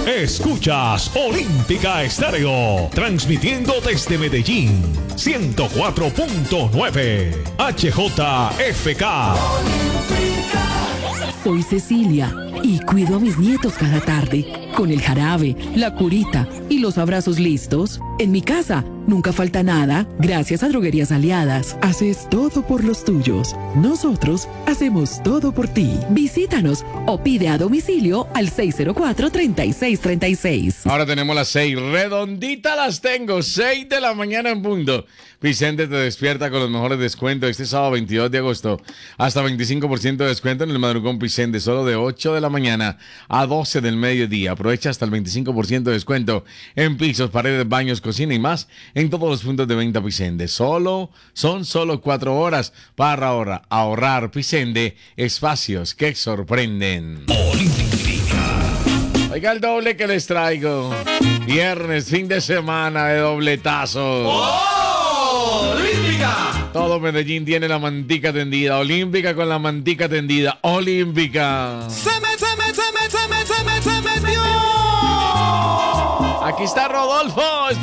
Escuchas Olímpica Estéreo, transmitiendo desde Medellín, 104.9 HJFK. Soy Cecilia y cuido a mis nietos cada tarde, con el jarabe, la curita y los abrazos listos. En mi casa nunca falta nada, gracias a Droguerías Aliadas. Haces todo por los tuyos. Nosotros hacemos todo por ti. Visítanos o pide a domicilio al 604-3636. Ahora tenemos las 6, redondita las tengo, 6 de la mañana en punto. Vicente te despierta con los mejores descuentos este sábado 22 de agosto. Hasta 25% de descuento en el madrugón Vicente, solo de 8 de la mañana a 12 del mediodía. Aprovecha hasta el 25% de descuento en pisos, paredes, baños, cocina y más en todos los puntos de venta Vicente. Son solo 4 horas para ahorrar. Vicente, espacios que sorprenden. Oiga el doble que les traigo. Viernes, fin de semana de dobletazos. ¡Olímpica! Todo Medellín tiene la mantica tendida. Olímpica con la mantica tendida. Olímpica. ¡Se metió! Aquí está Rodolfo.